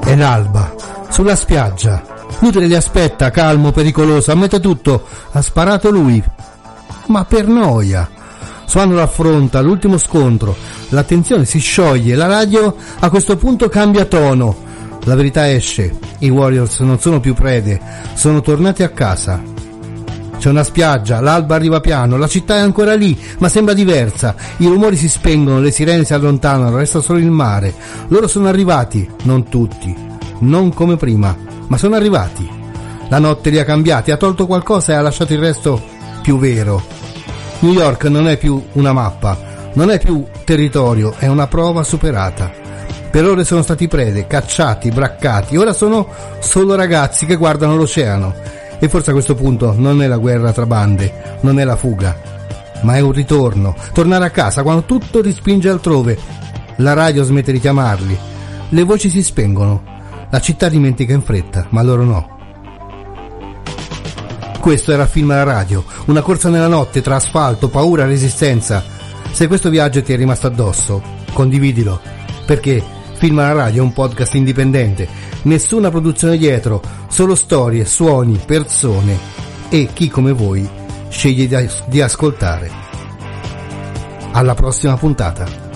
È l'alba, sulla spiaggia. Luther li aspetta, calmo, pericoloso, ammette tutto. Ha sparato lui, ma per noia. Swan lo affronta, l'ultimo scontro. L'attenzione si scioglie, la radio a questo punto cambia tono. La verità esce. I Warriors non sono più prede, sono tornati a casa. C'è una spiaggia, l'alba arriva piano, la città è ancora lì, ma sembra diversa. I rumori si spengono, le sirene si allontanano, resta solo il mare. Loro sono arrivati, non tutti, non come prima, ma sono arrivati. La notte li ha cambiati, ha tolto qualcosa e ha lasciato il resto più vero. New York non è più una mappa, non è più territorio, è una prova superata. Per ore sono stati prede, cacciati, braccati, ora sono solo ragazzi che guardano l'oceano. E forse a questo punto non è la guerra tra bande, non è la fuga, ma è un ritorno, tornare a casa quando tutto ti spinge altrove. La radio smette di chiamarli, le voci si spengono, la città dimentica in fretta, ma loro no. Questo era Film alla radio, una corsa nella notte tra asfalto, paura, resistenza. Se questo viaggio ti è rimasto addosso, condividilo, perché Film alla radio è un podcast indipendente, nessuna produzione dietro, solo storie, suoni, persone e chi come voi sceglie di ascoltare. Alla prossima puntata.